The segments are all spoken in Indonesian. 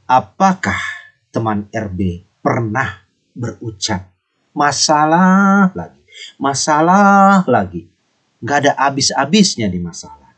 Apakah teman RB pernah berucap, masalah lagi. Nggak ada habis-habisnya di masalah.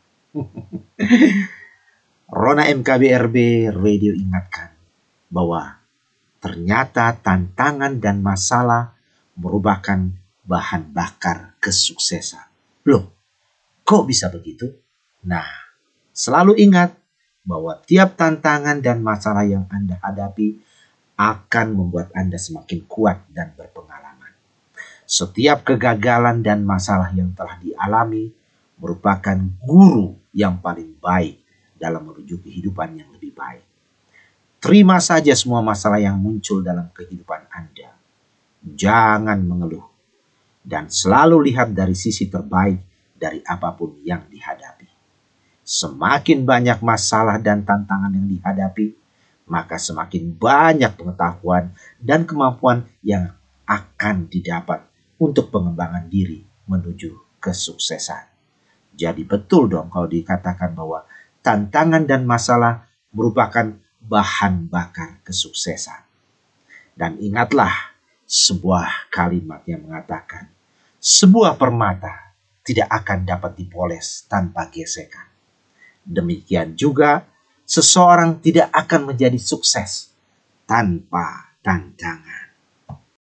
Rona MKBRB Radio ingatkan bahwa ternyata tantangan dan masalah merupakan bahan bakar kesuksesan. Loh, kok bisa begitu? Nah, selalu ingat bahwa tiap tantangan dan masalah yang Anda hadapi akan membuat Anda semakin kuat dan berpengalaman. Setiap kegagalan dan masalah yang telah dialami merupakan guru yang paling baik dalam menuju kehidupan yang lebih baik. Terima saja semua masalah yang muncul dalam kehidupan Anda. Jangan mengeluh dan selalu lihat dari sisi terbaik dari apapun yang dihadapi. Semakin banyak masalah dan tantangan yang dihadapi, maka semakin banyak pengetahuan dan kemampuan yang akan didapat untuk pengembangan diri menuju kesuksesan. Jadi betul dong kalau dikatakan bahwa tantangan dan masalah merupakan bahan bakar kesuksesan. Dan ingatlah sebuah kalimat yang mengatakan, sebuah permata tidak akan dapat dipoles tanpa gesekan. Demikian juga, seseorang tidak akan menjadi sukses tanpa tantangan.